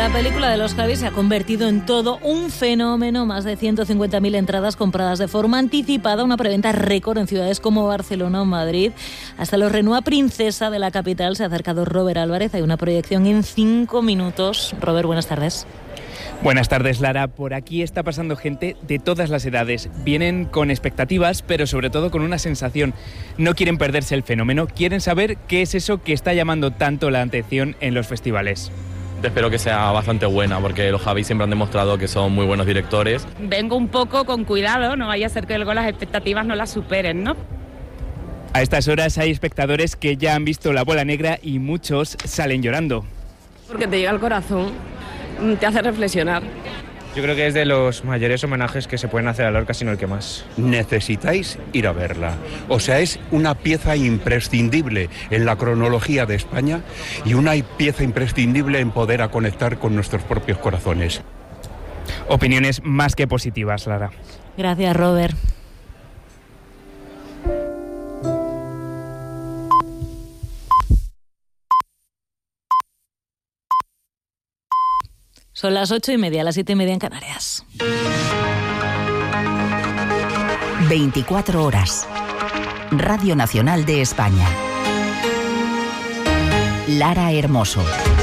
La película de los Javis se ha convertido en todo un fenómeno. Más de 150.000 entradas compradas de forma anticipada, una preventa récord en ciudades como Barcelona o Madrid. Hasta los Renoir Princesa de la capital se ha acercado Robert Álvarez. Hay una proyección en 5 minutos. Robert, buenas tardes. Buenas tardes, Lara. Por aquí está pasando gente de todas las edades. Vienen con expectativas, pero sobre todo con una sensación. No quieren perderse el fenómeno, quieren saber qué es eso que está llamando tanto la atención en los festivales. Espero que sea bastante buena, porque los Javis siempre han demostrado que son muy buenos directores. Vengo un poco con cuidado, no vaya a ser que luego las expectativas no las superen, ¿no? A estas horas hay espectadores que ya han visto La Bola Negra y muchos salen llorando. Porque te llega al corazón, te hace reflexionar. Yo creo que es de los mayores homenajes que se pueden hacer a Lorca, sino el que más. Necesitáis ir a verla. O sea, es una pieza imprescindible en la cronología de España y una pieza imprescindible en poder a conectar con nuestros propios corazones. Opiniones más que positivas, Lara. Gracias, Robert. Son las 8:30, las 7:30 en Canarias. 24 horas. Radio Nacional de España. Lara Hermoso.